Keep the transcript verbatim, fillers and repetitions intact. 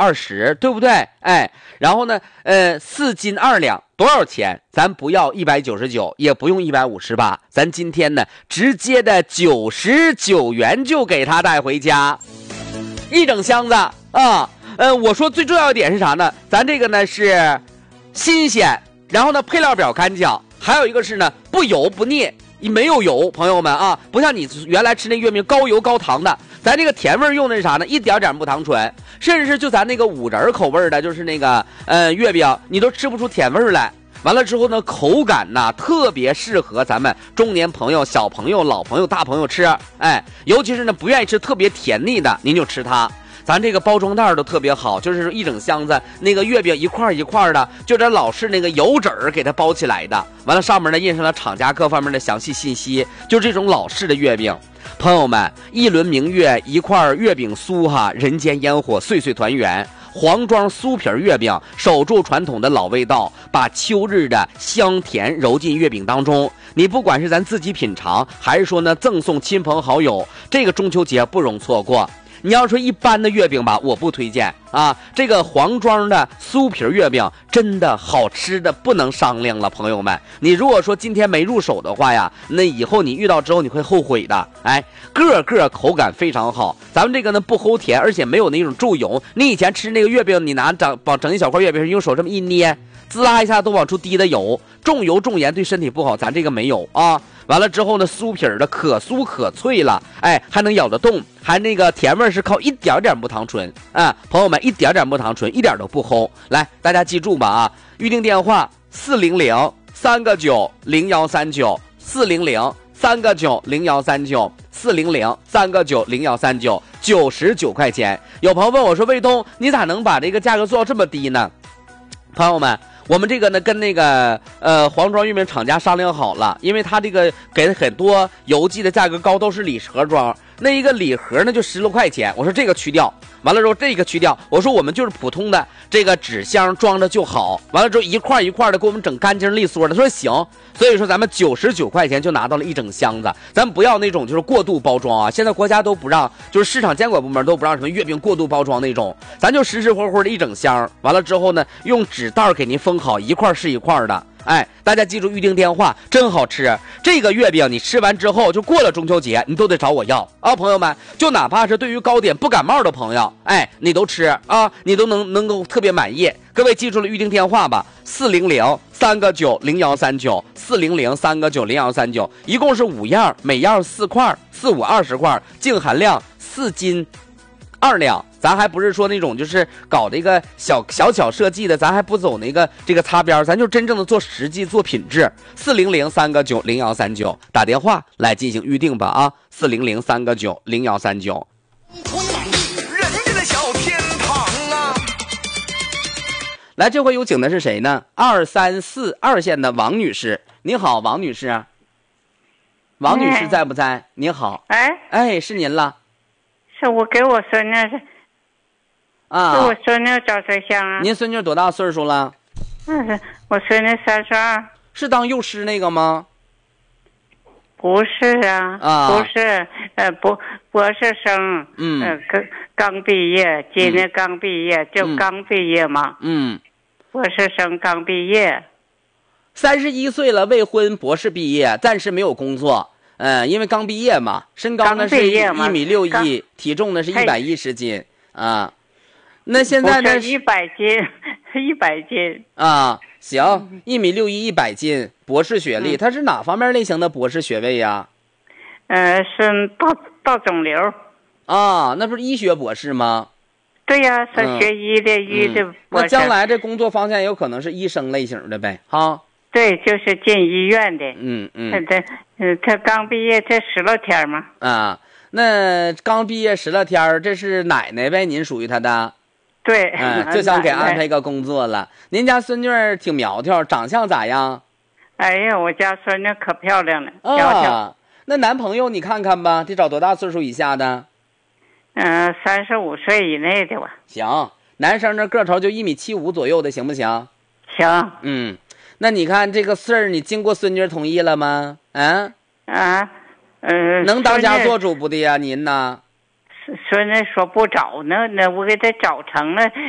二十，对不对？哎，然后呢，呃，四斤二两多少钱？咱不要一百九十九，也不用一百五十八，咱今天呢，直接的九十九元就给他带回家，一整箱子啊。呃，我说最重要一点是啥呢？咱这个呢是新鲜，然后呢配料表干净，还有一个是呢不油不腻。没有油，朋友们啊，不像你原来吃那月饼高油高糖的，咱这个甜味用的是啥呢？一点点木糖醇，甚至是就咱那个五仁口味的，就是那个呃月饼，你都吃不出甜味来。完了之后呢，口感呢特别适合咱们中年朋友、小朋友、老朋友、大朋友吃，哎，尤其是呢不愿意吃特别甜腻的，您就吃它。咱这个包装袋都特别好，就是一整箱子那个月饼一块一块的，就这老式那个油纸儿给它包起来的，完了上面呢印上了厂家各方面的详细信息，就这种老式的月饼。朋友们，一轮明月一块月饼酥哈，人间烟火岁岁团圆。黄庄酥皮月饼守住传统的老味道，把秋日的香甜揉进月饼当中。你不管是咱自己品尝，还是说呢赠送亲朋好友，这个中秋节不容错过。你要说一般的月饼吧，我不推荐啊。这个黄庄的酥皮月饼真的好吃的不能商量了，朋友们。你如果说今天没入手的话呀，那以后你遇到之后你会后悔的。哎，个个口感非常好，咱们这个呢不齁甜，而且没有那种注油。你以前吃那个月饼，你拿整往整一小块月饼，用手这么一捏，滋啦一下都往出滴的油，重油重盐对身体不好，咱这个没有啊。完了之后呢，酥皮的可酥可脆了，哎，还能咬得动，还那个甜味是靠一点点木糖醇啊，朋友们，一点点木糖醇，一点都不齁。来，大家记住吧啊，预定电话四零零三个九零幺三九，四零零三个九零幺三九，四零零三个九零幺三九，九十九块钱。有朋友问我说，卫东，你咋能把这个价格做到这么低呢？朋友们，我们这个呢跟那个呃黄庄月饼厂家商量好了，因为他这个给了很多邮寄的价格高，都是礼盒装，那一个礼盒呢就十多块钱，我说这个去掉，完了之后这个去掉，我说我们就是普通的这个纸箱装着就好，完了之后一块一块的给我们整干净利索的，说行，所以说咱们九十九块钱就拿到了一整箱子，咱不要那种就是过度包装啊，现在国家都不让，就是市场监管部门都不让什么月饼过度包装那种，咱就实实活活的一整箱，完了之后呢用纸袋给您封好，一块是一块的。哎，大家记住预定电话，真好吃。这个月饼你吃完之后，就过了中秋节，你都得找我要啊，朋友们。就哪怕是对于糕点不感冒的朋友，哎，你都吃啊，你都能能够特别满意。各位记住了预定电话吧，四零零三个九零幺三九，四零零三个九零幺三九，一共是五样，每样四块，四五二十块，净含量四斤二两。咱还不是说那种就是搞这个小小巧设计的，咱还不走那个这个擦边，咱就真正的做实际做品质。四零零三个九零幺三九，打电话来进行预定吧啊！四零零三个九零幺三九。 人家的小天堂啊！ 来，这回有请的是谁呢？二三四二线的王女士，你好，王女士。王女士在不在？你好。 哎哎，是您了。 是我给我孙女啊， 给我孙女找对象啊。 您孙女多大岁数了？ 嗯，我孙女三十二。 是当幼师那个吗？ 不是啊， 啊不是，呃，博博士生， 嗯， 呃，刚刚毕业，今年刚毕业，就刚毕业嘛， 嗯， 博士生刚毕业， 三十一岁了，未婚，博士毕业，暂时没有工作。嗯，因为刚毕业嘛，身高呢是一米六一，体重呢是一百一十斤啊。那现在呢？ 一百斤，一百斤啊，行，一米六一，一百斤，博士学历，嗯、他是哪方面类型的博士学位呀？ 呃，是大大肿瘤。 啊，那不是医学博士吗？ 对呀、啊，是学医的，医、嗯、的博士。 那将来这工作方向有可能是医生类型的呗，哈。 对，就是进医院的。 嗯嗯。 他他嗯，他刚毕业才十来天嘛。 啊，那刚毕业十来天，这是奶奶呗？您属于他的。 对。 嗯，就想给安排个工作了。您家孙女儿挺苗条，长相咋样？ 哎呀，我家孙女可漂亮了，苗条。 啊，那男朋友你看看吧，得找多大岁数以下的？ 嗯，三十五岁以内的吧。 行，男生这个头就一米七五左右的，行不行？ 行。 嗯。那你看这个事儿，你经过孙女同意了吗？啊啊，呃， 能当家做主不的呀？您呢？ 孙女说不找呢，那我给他找成了，